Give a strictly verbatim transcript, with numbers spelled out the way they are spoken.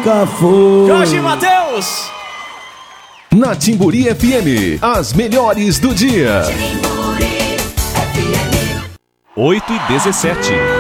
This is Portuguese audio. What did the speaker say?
nunca foi. Jorge Mateus! Na Timburi F M, as melhores do dia. oito e dezessete.